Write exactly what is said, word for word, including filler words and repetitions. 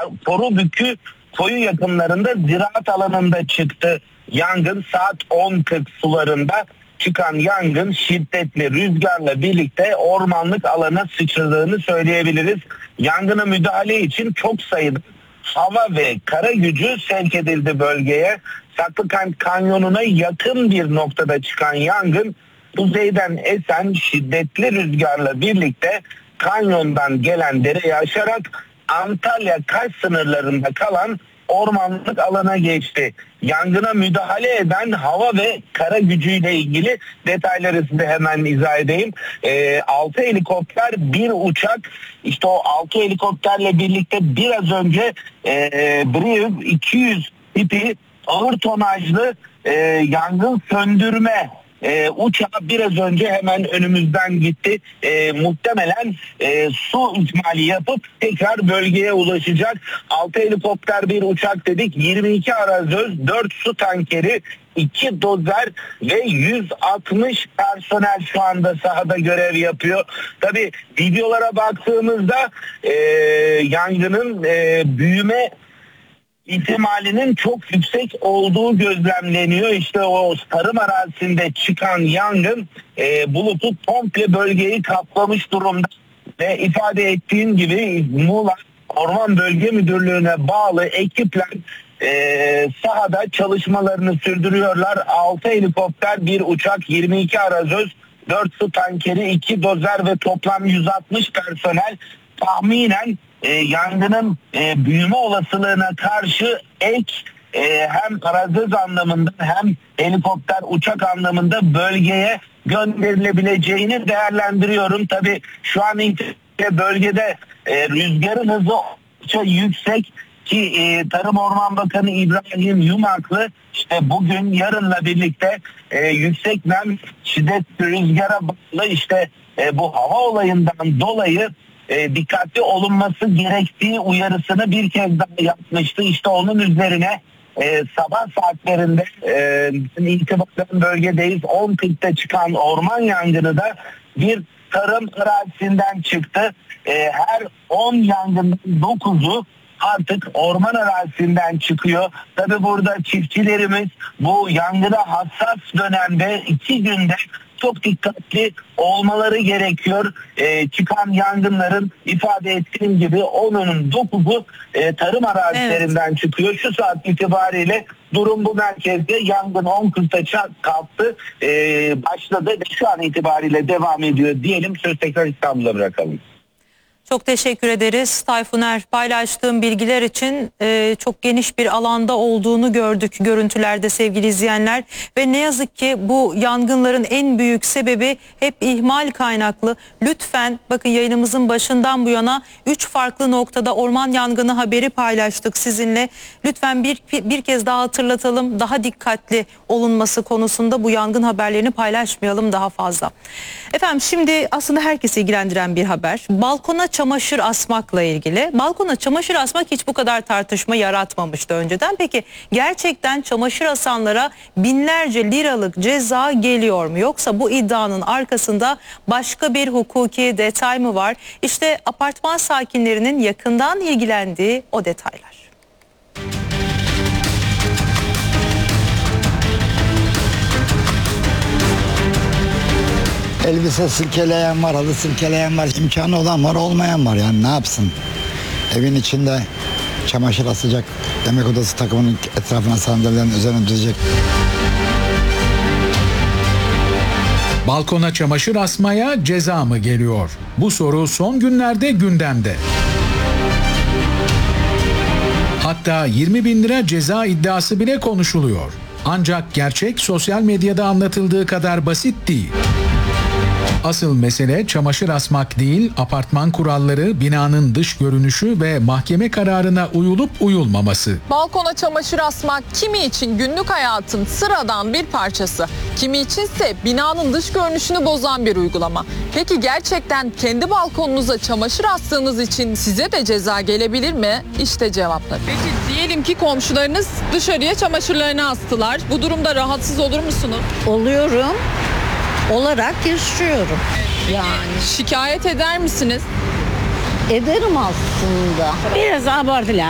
Torubükü koyu yakınlarında ziraat alanında çıktı. Yangın saat on kırk sularında çıkan yangın şiddetli rüzgarla birlikte ormanlık alana sıçradığını söyleyebiliriz. Yangına müdahale için çok sayıda hava ve kara gücü sevk edildi bölgeye. Saklıkent Kanyonu'na yakın bir noktada çıkan yangın kuzeyden esen şiddetli rüzgarla birlikte kanyondan gelen dereyi aşarak Antalya-Kaş sınırlarında kalan ormanlık alana geçti. Yangına müdahale eden hava ve kara gücüyle ilgili detayları size hemen izah edeyim. E, altı helikopter, bir uçak, işte o altı helikopterle birlikte biraz önce e, Brive iki yüz tipi ağır tonajlı e, yangın söndürme Ee, uçağı biraz önce hemen önümüzden gitti. Ee, muhtemelen e, su ikmali yapıp tekrar bölgeye ulaşacak. altı helikopter, bir uçak dedik. yirmi iki arazöz, dört su tankeri, iki dozer ve yüz altmış personel şu anda sahada görev yapıyor. Tabii videolara baktığımızda e, yangının e, büyüme ihtimalinin çok yüksek olduğu gözlemleniyor. İşte o tarım arazisinde çıkan yangın e, bulutu komple bölgeyi kaplamış durumda. Ve ifade ettiğim gibi Muğla Orman Bölge Müdürlüğü'ne bağlı ekipler e, sahada çalışmalarını sürdürüyorlar. altı helikopter, bir uçak, yirmi iki arazöz, dört su tankeri, iki dozer ve toplam yüz altmış personel tahminen E, yangının e, büyüme olasılığına karşı ek e, hem arazöz anlamında hem helikopter uçak anlamında bölgeye gönderilebileceğini değerlendiriyorum. Tabii şu an itibariyle bölgede e, rüzgarın hızı oldukça yüksek ki e, Tarım Orman Bakanı İbrahim Yumaklı işte bugün yarınla birlikte e, yüksek nem şiddetli rüzgara bağlı işte e, bu hava olayından dolayı E, dikkatli olunması gerektiği uyarısını bir kez daha yapmıştı. İşte onun üzerine e, sabah saatlerinde e, itibaren bölgedeyiz. on kırkta çıkan orman yangını da bir tarım arazisinden çıktı. E, her on yangından dokuzu artık orman arazisinden çıkıyor. Tabi burada çiftçilerimiz bu yangına hassas dönemde iki günde çok dikkatli olmaları gerekiyor. Ee, çıkan yangınların ifade ettiğim gibi onun dokuzu e, tarım arazilerinden evet. çıkıyor. Şu saat itibariyle durum bu merkezde. Yangın on kırkta kalktı. Ee, başladı ve şu an itibariyle devam ediyor diyelim. Söz tekrar İstanbul'a bırakalım. Çok teşekkür ederiz Tayfuner. Paylaştığım bilgiler için e, çok geniş bir alanda olduğunu gördük görüntülerde sevgili izleyenler. Ve ne yazık ki bu yangınların en büyük sebebi hep ihmal kaynaklı. Lütfen bakın yayınımızın başından bu yana üç farklı noktada orman yangını haberi paylaştık sizinle. Lütfen bir, bir kez daha hatırlatalım. Daha dikkatli olunması konusunda bu yangın haberlerini paylaşmayalım daha fazla. Efendim şimdi aslında herkesi ilgilendiren bir haber. Balkona çamaşır asmakla ilgili. Balkona çamaşır asmak hiç bu kadar tartışma yaratmamıştı önceden. Peki gerçekten çamaşır asanlara binlerce liralık ceza geliyor mu? Yoksa bu iddianın arkasında başka bir hukuki detay mı var? İşte apartman sakinlerinin yakından ilgilendiği o detaylar. Elbise silkeleyen var, halı silkeleyen var, imkanı olan var, olmayan var. Yani ne yapsın? Evin içinde çamaşır asacak, yemek odası takımının etrafına sandalyelerin üzerine düzecek. Balkona çamaşır asmaya ceza mı geliyor? Bu soru son günlerde gündemde. Hatta yirmi bin lira ceza iddiası bile konuşuluyor. Ancak gerçek sosyal medyada anlatıldığı kadar basit değil. Asıl mesele çamaşır asmak değil, apartman kuralları, binanın dış görünüşü ve mahkeme kararına uyulup uyulmaması. Balkona çamaşır asmak kimi için günlük hayatın sıradan bir parçası, kimi içinse binanın dış görünüşünü bozan bir uygulama. Peki gerçekten kendi balkonunuza çamaşır astığınız için size de ceza gelebilir mi? İşte cevaplar. Peki diyelim ki komşularınız dışarıya çamaşırlarını astılar. Bu durumda rahatsız olur musunuz? Oluyorum. Olarak yaşıyorum. Yani şikayet eder misiniz? ederim aslında. Biraz abartılı.